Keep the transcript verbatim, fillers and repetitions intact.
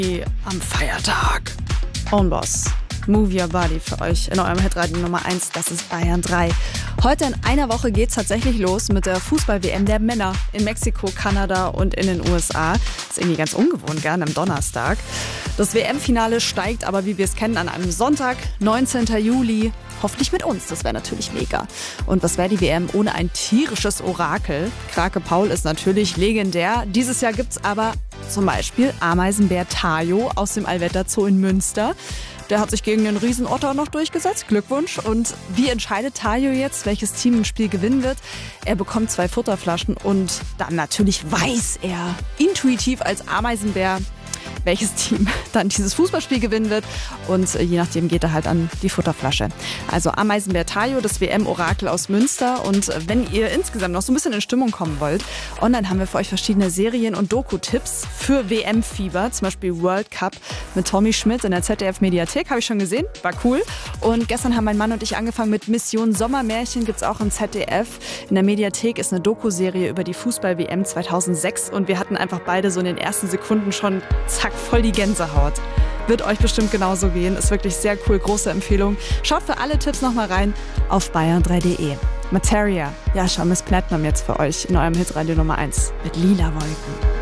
am Feiertag. Own Boss, Move Your Body für euch in eurem Hitradio Nummer eins, das ist Bayern drei. Heute in einer Woche geht's tatsächlich los mit der Fußball-W M der Männer in Mexiko, Kanada und in den U S A. Ist irgendwie ganz ungewohnt, gern am Donnerstag. Das W M-Finale steigt aber, wie wir es kennen, an einem Sonntag, neunzehnten Juli. Hoffentlich mit uns, das wäre natürlich mega. Und was wäre die W M ohne ein tierisches Orakel? Krake Paul ist natürlich legendär. Dieses Jahr gibt's aber zum Beispiel Ameisenbär Tayo aus dem Allwetter Zoo in Münster. Der hat sich gegen den Riesenotter noch durchgesetzt. Glückwunsch. Und wie entscheidet Tayo jetzt, welches Team im Spiel gewinnen wird? Er bekommt zwei Futterflaschen und dann natürlich weiß er intuitiv als Ameisenbär, welches Team dann dieses Fußballspiel gewinnen wird. Und je nachdem geht er halt an die Futterflasche. Also Ameisenbär Tayo, das W M-Orakel aus Münster. Und wenn ihr insgesamt noch so ein bisschen in Stimmung kommen wollt, online haben wir für euch verschiedene Serien- und Doku-Tipps für W M-Fieber. Zum Beispiel World Cup mit Tommy Schmidt in der Z D F-Mediathek. Habe ich schon gesehen, war cool. Und gestern haben mein Mann und ich angefangen mit Mission Sommermärchen. Gibt's auch im Z D F. In der Mediathek ist eine Doku-Serie über die Fußball-W M zweitausendsechs. Und wir hatten einfach beide so in den ersten Sekunden schon zack, voll die Gänsehaut. Wird euch bestimmt genauso gehen. Ist wirklich sehr cool, große Empfehlung. Schaut für alle Tipps nochmal rein auf bayern drei punkt de. Materia, Jascha Miss Platinum jetzt für euch in eurem Hitradio Nummer eins mit Lila Wolken.